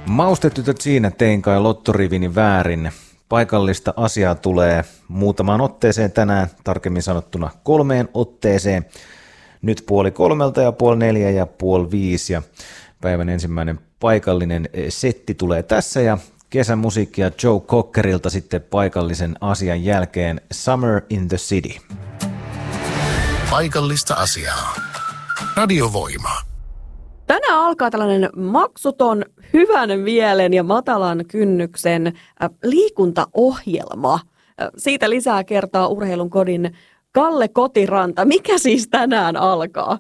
Maustetytöt siinä tein kai lottorivini väärin. Paikallista asiaa tulee muutamaan otteeseen tänään, tarkemmin sanottuna 3 otteeseen. Nyt 2:30 ja 3:30 ja 4:30 ja päivän ensimmäinen paikallinen setti tulee tässä ja kesämusiikkia Joe Cockerilta sitten paikallisen asian jälkeen Summer in the City. Paikallista asiaa. Radiovoima. Tänään alkaa tällainen maksuton, hyvän mielen ja matalan kynnyksen liikuntaohjelma. Siitä lisää kertaa Urheilun kodin Kalle Kotiranta. Mikä siis tänään alkaa?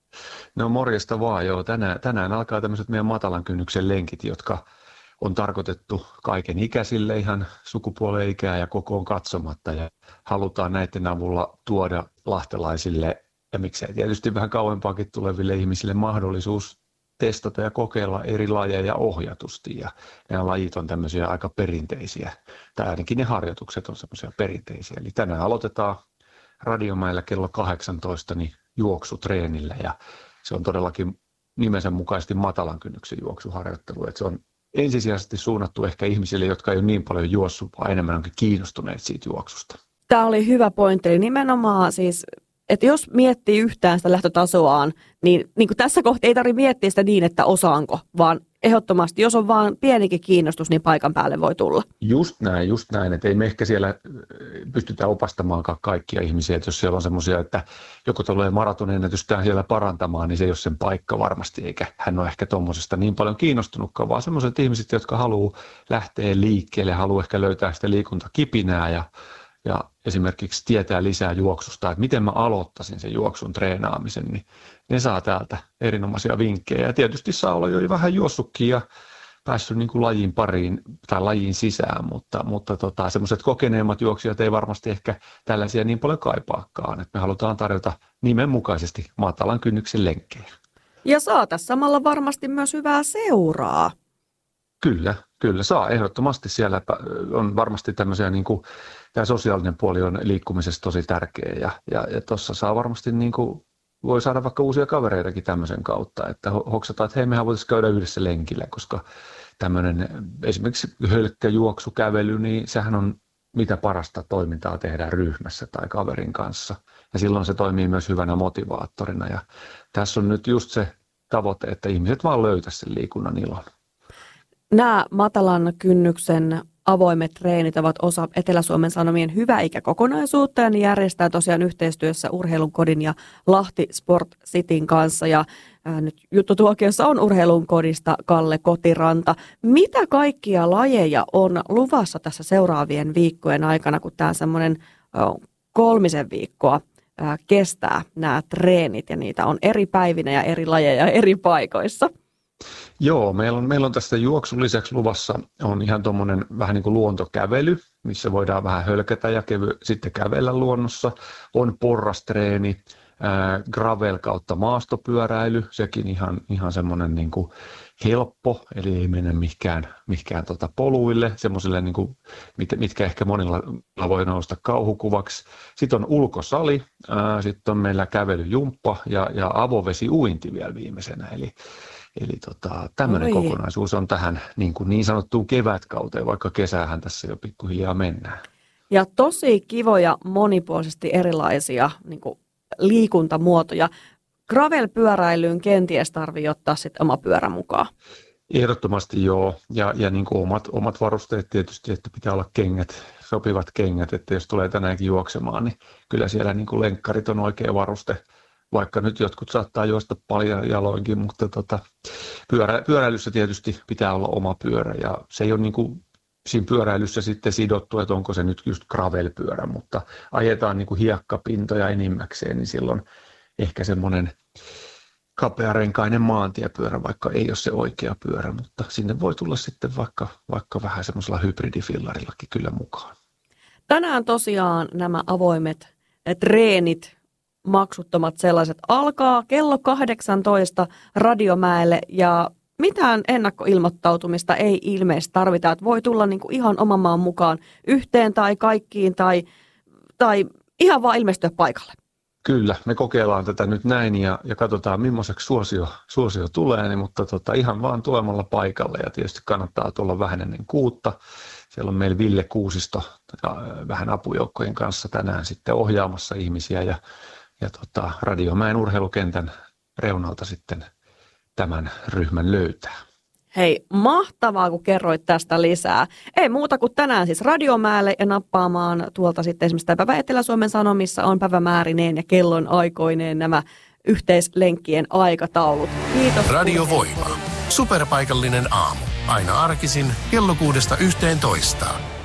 No morjesta vaan, joo. Tänään alkaa tämmöiset meidän matalan kynnyksen lenkit, jotka on tarkoitettu kaiken ikäisille ihan sukupuolen ikää ja kokoon katsomatta. Ja halutaan näiden avulla tuoda lahtelaisille ja miksei tietysti vähän kauempaakin tuleville ihmisille mahdollisuus testata ja kokeilla eri lajeja ohjatusti. Ja nämä lajit on tämmöisiä aika perinteisiä, tai ainakin ne harjoitukset on semmoisia perinteisiä. Eli tänään aloitetaan Radiomäellä kello 18 niin juoksutreenillä ja se on todellakin nimensä mukaisesti matalan kynnyksen juoksuharjoittelu. Että se on ensisijaisesti suunnattu ehkä ihmisille, jotka ei ole niin paljon juossut, vaan enemmän onkin kiinnostuneet siitä juoksusta. Tämä oli hyvä pointti, eli nimenomaan siis, että jos miettii yhtään sitä lähtötasoaan, niin kuin tässä kohtaa ei tarvitse miettiä sitä niin, että osaanko, vaan ehdottomasti, jos on vaan pienikin kiinnostus, niin paikan päälle voi tulla. Just näin, että ei me ehkä siellä pystytä opastamaankaan kaikkia ihmisiä, että jos siellä on semmoisia, että joku tulee maratonennätystään siellä parantamaan, niin se ei ole sen paikka varmasti, eikä hän ole ehkä tuommoisesta niin paljon kiinnostunutkaan, vaan semmoiset ihmiset, jotka haluaa lähteä liikkeelle, haluaa ehkä löytää sitä liikuntakipinää ja esimerkiksi tietää lisää juoksusta, että miten mä aloittaisin sen juoksun treenaamisen, niin ne saa täältä erinomaisia vinkkejä. Ja tietysti saa olla jo vähän juossutkin ja päässyt niin kuin lajiin pariin tai lajiin sisään, mutta semmoiset kokeneemmat juoksijat ei varmasti ehkä tällaisia niin paljon kaipaakaan. Että me halutaan tarjota nimenmukaisesti matalan kynnyksen lenkkejä. Ja saa tässä samalla varmasti myös hyvää seuraa. Kyllä saa. Ehdottomasti siellä on varmasti tämmöisiä, niin kuin, tämä sosiaalinen puoli on liikkumisessa tosi tärkeä ja tuossa saa varmasti, niin kuin, voi saada vaikka uusia kavereitakin tämmöisen kautta, että hoksataan, että hei, mehän voitaisiin käydä yhdessä lenkillä, koska tämmöinen esimerkiksi hölkkäjuoksu, kävely, niin sehän on mitä parasta toimintaa tehdään ryhmässä tai kaverin kanssa ja silloin se toimii myös hyvänä motivaattorina ja tässä on nyt just se tavoite, että ihmiset vaan löytäisi sen liikunnan ilon. Nämä matalan kynnyksen avoimet treenit ovat osa Etelä-Suomen Sanomien Hyvä Ikä-kokonaisuutta ja ne järjestää tosiaan yhteistyössä Urheilun kodin ja Lahti Sport Cityn kanssa. Ja nyt juttutuokiossa on Urheilun kodista Kalle Kotiranta. Mitä kaikkia lajeja on luvassa tässä seuraavien viikkojen aikana, kun tämä semmoinen 3 viikkoa kestää nämä treenit ja niitä on eri päivinä ja eri lajeja eri paikoissa? Joo, meillä on tästä juoksun lisäksi luvassa on ihan tuommoinen vähän niin kuin luontokävely, missä voidaan vähän hölkätä ja sitten kävellä luonnossa. On porrastreeni, gravel kautta maastopyöräily, sekin ihan semmoinen niin kuin helppo, eli ei mennä mihinkään poluille, semmoisille, niin kuin, mitkä ehkä monilla voi nousta kauhukuvaksi. Sitten on ulkosali, sitten on meillä kävelyjumppa ja avovesiuinti vielä viimeisenä, Eli tämmöinen kokonaisuus on tähän niin sanottuun kevätkauteen, vaikka kesäähän tässä jo pikkuhiljaa mennään. Ja tosi kivoja, monipuolisesti erilaisia niin kuin liikuntamuotoja. Gravel-pyöräilyyn kenties tarvitsee ottaa sitten oma pyörä mukaan. Ehdottomasti joo, ja niin kuin omat varusteet tietysti, että pitää olla sopivat kengät, että jos tulee tänäänkin juoksemaan, niin kyllä siellä niin kuin lenkkarit on oikea varuste. Vaikka nyt jotkut saattaa juosta paljon jaloinkin, mutta pyöräilyssä tietysti pitää olla oma pyörä ja se ei ole niin kuin siinä pyöräilyssä sitten sidottu, että onko se nyt just gravel-pyörä, mutta ajetaan niin kuin hiekkapintoja enimmäkseen, niin silloin ehkä semmoinen kapearenkainen maantiepyörä, vaikka ei ole se oikea pyörä, mutta sinne voi tulla sitten vaikka vähän semmoisella hybridifillarillakin kyllä mukaan. Tänään tosiaan nämä avoimet treenit, maksuttomat sellaiset, alkaa kello 18 Radiomäelle ja mitään ennakkoilmoittautumista ei ilmeisesti tarvita, että voi tulla niin kuin ihan oman maan mukaan yhteen tai kaikkiin tai ihan vaan ilmestyä paikalle. Kyllä, me kokeillaan tätä nyt näin ja katsotaan millaiseksi suosio tulee, niin, mutta ihan vaan tulemalla paikalle ja tietysti kannattaa tulla vähän ennen 6. Siellä on meillä Ville Kuusisto vähän apujoukkojen kanssa tänään sitten ohjaamassa ihmisiä ja Radiomäen urheilukentän reunalta sitten tämän ryhmän löytää. Hei, mahtavaa, kun kerroit tästä lisää. Ei muuta kuin tänään siis Radiomäelle ja nappaamaan tuolta sitten esimerkiksi tämä päivä Etelä-Suomen Sanomissa on päivämäärineen ja kellon aikoineen nämä yhteislenkkien aikataulut. Kiitos. Radio Voima. Superpaikallinen aamu. Aina arkisin kello 6–11.